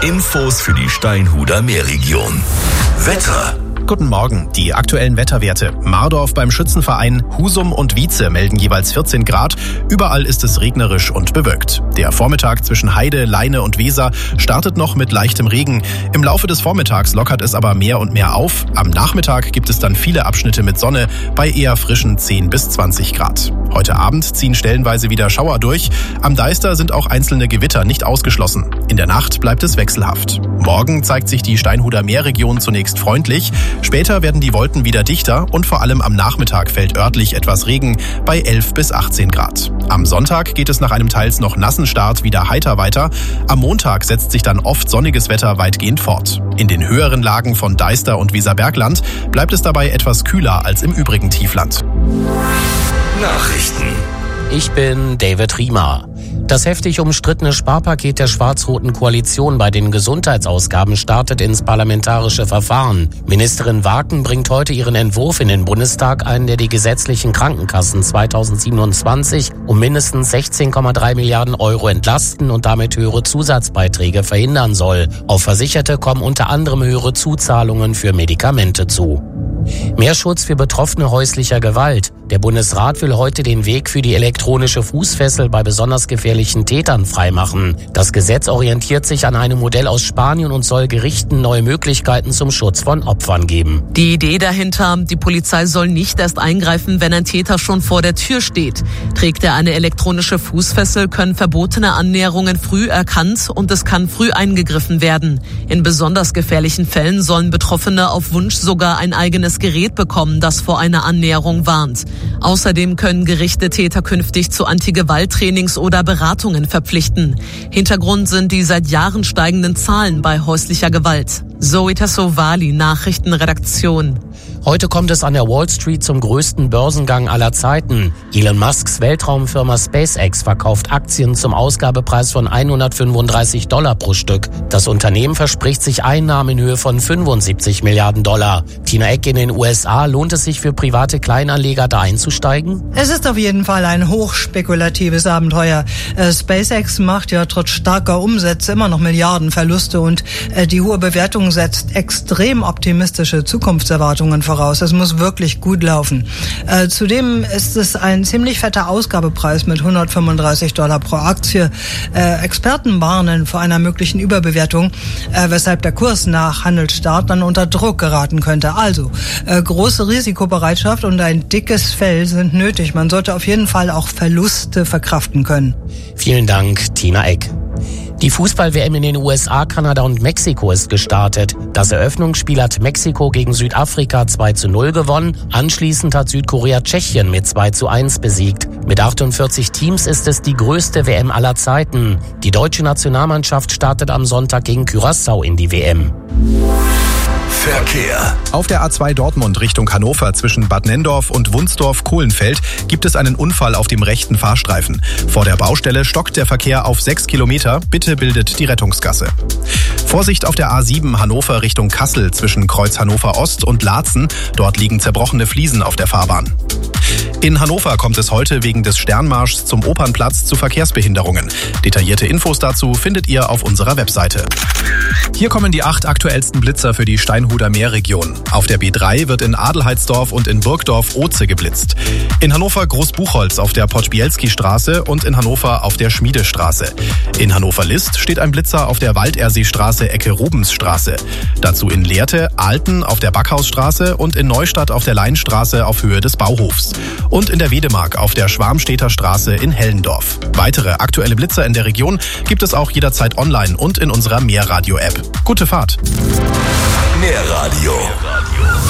Infos für die Steinhuder Meerregion. Wetter. Guten Morgen. Die aktuellen Wetterwerte. Mardorf beim Schützenverein, Husum und Wietze melden jeweils 14 Grad. Überall ist es regnerisch und bewölkt. Der Vormittag zwischen Heide, Leine und Weser startet noch mit leichtem Regen. Im Laufe des Vormittags lockert es aber mehr und mehr auf. Am Nachmittag gibt es dann viele Abschnitte mit Sonne bei eher frischen 10 bis 20 Grad. Heute Abend ziehen stellenweise wieder Schauer durch. Am Deister sind auch einzelne Gewitter nicht ausgeschlossen. In der Nacht bleibt es wechselhaft. Morgen zeigt sich die Steinhuder Meerregion zunächst freundlich. Später werden die Wolken wieder dichter und vor allem am Nachmittag fällt örtlich etwas Regen bei 11 bis 18 Grad. Am Sonntag geht es nach einem teils noch nassen Start wieder heiter weiter. Am Montag setzt sich dann oft sonniges Wetter weitgehend fort. In den höheren Lagen von Deister und Weserbergland bleibt es dabei etwas kühler als im übrigen Tiefland. Nachrichten. Ich bin David Riemer. Das heftig umstrittene Sparpaket der schwarz-roten Koalition bei den Gesundheitsausgaben startet ins parlamentarische Verfahren. Ministerin Waken bringt heute ihren Entwurf in den Bundestag ein, der die gesetzlichen Krankenkassen 2027 um mindestens 16,3 Milliarden Euro entlasten und damit höhere Zusatzbeiträge verhindern soll. Auf Versicherte kommen unter anderem höhere Zuzahlungen für Medikamente zu. Mehr Schutz für Betroffene häuslicher Gewalt. Der Bundesrat will heute den Weg für die elektronische Fußfessel bei besonders gefährlichen Tätern freimachen. Das Gesetz orientiert sich an einem Modell aus Spanien und soll Gerichten neue Möglichkeiten zum Schutz von Opfern geben. Die Idee dahinter, die Polizei soll nicht erst eingreifen, wenn ein Täter schon vor der Tür steht. Trägt er eine elektronische Fußfessel, können verbotene Annäherungen früh erkannt und es kann früh eingegriffen werden. In besonders gefährlichen Fällen sollen Betroffene auf Wunsch sogar ein eigenes Gerät bekommen, das vor einer Annäherung warnt. Außerdem können Gerichte Täter künftig zu Anti-Gewalt-Trainings oder Beratungen verpflichten. Hintergrund sind die seit Jahren steigenden Zahlen bei häuslicher Gewalt. Zoe Tassovali, Nachrichtenredaktion. Heute kommt es an der Wall Street zum größten Börsengang aller Zeiten. Elon Musks Weltraumfirma SpaceX verkauft Aktien zum Ausgabepreis von $135 pro Stück. Das Unternehmen verspricht sich Einnahmen in Höhe von 75 Milliarden $. Tina Eck, in den USA, lohnt es sich für private Kleinanleger da einzusteigen? Es ist auf jeden Fall ein hochspekulatives Abenteuer. SpaceX macht ja trotz starker Umsätze immer noch Milliardenverluste und die hohe Bewertung setzt extrem optimistische Zukunftserwartungen voraus. Es muss wirklich gut laufen. Zudem ist es ein ziemlich fetter Ausgabepreis mit $135 pro Aktie. Experten warnen vor einer möglichen Überbewertung, weshalb der Kurs nach Handelsstart dann unter Druck geraten könnte. Also, große Risikobereitschaft und ein dickes Fell sind nötig. Man sollte auf jeden Fall auch Verluste verkraften können. Vielen Dank, Tina Eck. Die Fußball-WM in den USA, Kanada und Mexiko ist gestartet. Das Eröffnungsspiel hat Mexiko gegen Südafrika 2:0 gewonnen. Anschließend hat Südkorea Tschechien mit 2:1 besiegt. Mit 48 Teams ist es die größte WM aller Zeiten. Die deutsche Nationalmannschaft startet am Sonntag gegen Curaçao in die WM. Verkehr. Auf der A2 Dortmund Richtung Hannover zwischen Bad Nenndorf und Wunsdorf-Kohlenfeld gibt es einen Unfall auf dem rechten Fahrstreifen. Vor der Baustelle stockt der Verkehr auf 6 Kilometer. Bitte bildet die Rettungsgasse. Vorsicht auf der A7 Hannover Richtung Kassel zwischen Kreuz Hannover Ost und Laatzen. Dort liegen zerbrochene Fliesen auf der Fahrbahn. In Hannover kommt es heute wegen des Sternmarschs zum Opernplatz zu Verkehrsbehinderungen. Detaillierte Infos dazu findet ihr auf unserer Webseite. Hier kommen die 8 aktuellsten Blitzer für die Steinhuder Meerregion. Auf der B3 wird in Adelheidsdorf und in Burgdorf Oze geblitzt. In Hannover Großbuchholz auf der Podbielski-Straße und in Hannover auf der Schmiedestraße. In Hannover-List steht ein Blitzer auf der Walderseestraße Ecke Rubensstraße. Dazu in Lehrte, Alten auf der Backhausstraße und in Neustadt auf der Leinstraße auf Höhe des Bauhofs. Und in der Wedemark auf der Schwarmstädter Straße in Hellendorf. Weitere aktuelle Blitzer in der Region gibt es auch jederzeit online und in unserer Meerradio-App. Gute Fahrt! Meerradio.